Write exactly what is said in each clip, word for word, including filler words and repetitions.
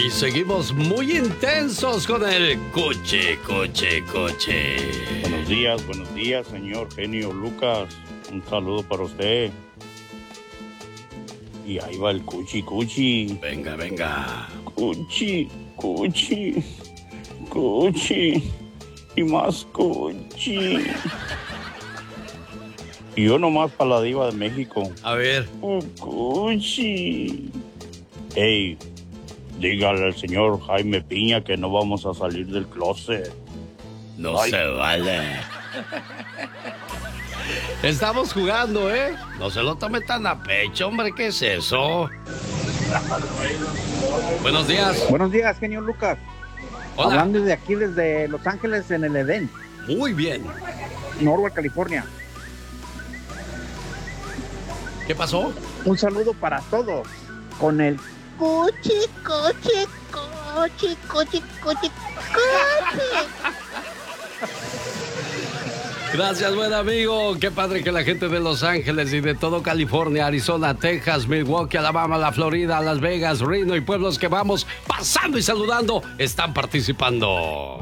Y seguimos muy intensos con el Cuchi, Cuchi, Cuchi. Buenos días, buenos días, señor genio Lucas. Un saludo para usted. Y ahí va el Cuchi, Cuchi. Venga, venga. Cuchi, Cuchi, Cuchi. Y más Cuchi. Y yo nomás para la diva de México. A ver. Oh, Cuchi. Ey, dígale al señor Jaime Piña que no vamos a salir del closet. No Ay. se vale. Estamos jugando, ¿eh? No se lo tome tan a pecho, hombre. ¿Qué es eso? Buenos días. Buenos días, genio Lucas. Hola. Hablando desde aquí, desde Los Ángeles, en el Edén. Muy bien. Norwalk, California. ¿Qué pasó? Un saludo para todos. Con el Cuchi, Cuchi, Cuchi, Cuchi, Cuchi, Cuchi. Gracias, buen amigo. Qué padre que la gente de Los Ángeles y de todo California, Arizona, Texas, Milwaukee, Alabama, la Florida, Las Vegas, Reno y pueblos que vamos pasando y saludando están participando.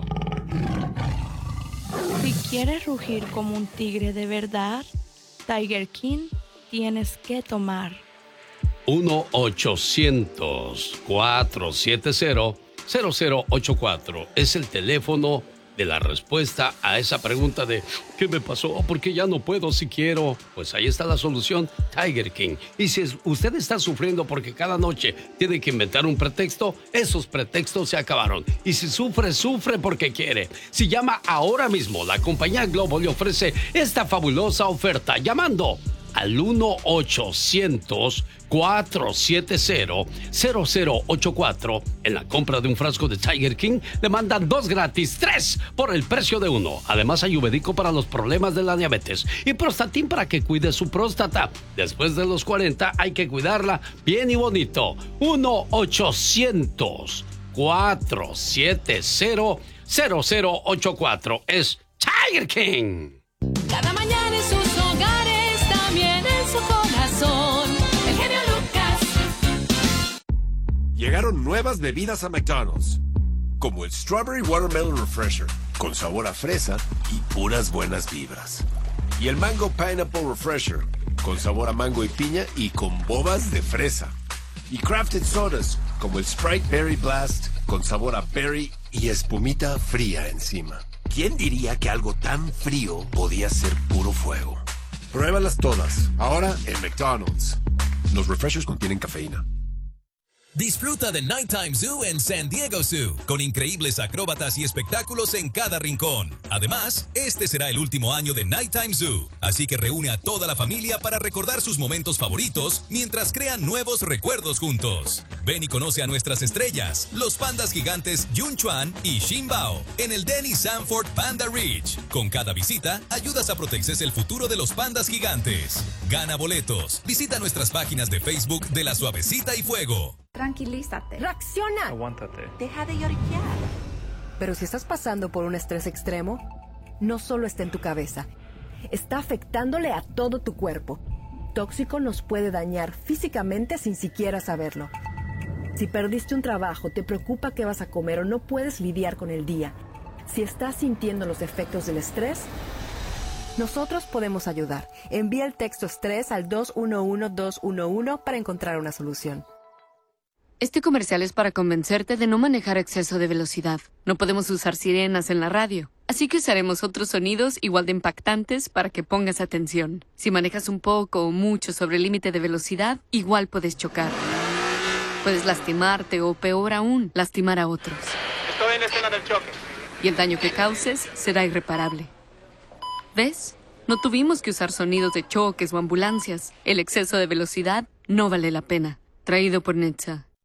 Si quieres rugir como un tigre de verdad, Tiger King, tienes que tomar uno ochocientos, cuatro siete cero, cero cero ocho cuatro. Es el teléfono de la respuesta a esa pregunta de ¿qué me pasó? ¿Por qué ya no puedo si quiero? Pues ahí está la solución, Tiger King. Y si usted está sufriendo porque cada noche tiene que inventar un pretexto, esos pretextos se acabaron. Y si sufre, sufre porque quiere. Si llama ahora mismo, la compañía Globo le ofrece esta fabulosa oferta llamando al uno ochocientos, cuatro siete cero, cero cero ocho cuatro. En la compra de un frasco de Tiger King le mandan dos gratis, tres por el precio de uno. Además hay Ayurvédico para los problemas de la diabetes y Prostatin para que cuide su próstata. Después de los cuarenta hay que cuidarla bien y bonito. uno ochocientos, cuatro siete cero, cero cero ocho cuatro. Es Tiger King. Cada mañana en sus hogares, también en su corazón. El genio Lucas. Llegaron nuevas bebidas a McDonald's, como el Strawberry Watermelon Refresher, con sabor a fresa y puras buenas vibras. Y el Mango Pineapple Refresher, con sabor a mango y piña y con bobas de fresa. Y Crafted Sodas, como el Sprite Berry Blast, con sabor a berry y espumita fría encima. ¿Quién diría que algo tan frío podía ser puro fuego? Pruébalas todas, ahora en McDonald's. Los refreshers contienen cafeína. Disfruta de Nighttime Zoo en San Diego Zoo, con increíbles acróbatas y espectáculos en cada rincón. Además, este será el último año de Nighttime Zoo, así que reúne a toda la familia para recordar sus momentos favoritos mientras crean nuevos recuerdos juntos. Ven y conoce a nuestras estrellas, los pandas gigantes Yun Chuan y Xin Bao, en el Denny Sanford Panda Ridge. Con cada visita, ayudas a proteger el futuro de los pandas gigantes. Gana boletos. Visita nuestras páginas de Facebook de La Suavecita y Fuego. Tranquilízate. Reacciona. Aguántate. Deja de lloriquear. Pero si estás pasando por un estrés extremo, no solo está en tu cabeza, está afectándole a todo tu cuerpo. Tóxico nos puede dañar físicamente sin siquiera saberlo. Si perdiste un trabajo, te preocupa qué vas a comer o no puedes lidiar con el día. Si estás sintiendo los efectos del estrés, nosotros podemos ayudar. Envía el texto estrés al dos uno uno dos uno uno para encontrar una solución. Este comercial es para convencerte de no manejar a exceso de velocidad. No podemos usar sirenas en la radio, así que usaremos otros sonidos igual de impactantes para que pongas atención. Si manejas un poco o mucho sobre el límite de velocidad, igual puedes chocar. Puedes lastimarte o, peor aún, lastimar a otros. Estoy en la escena del choque. Y el daño que causes será irreparable. ¿Ves? No tuvimos que usar sonidos de choques o ambulancias. El exceso de velocidad no vale la pena. Traído por N H T S A.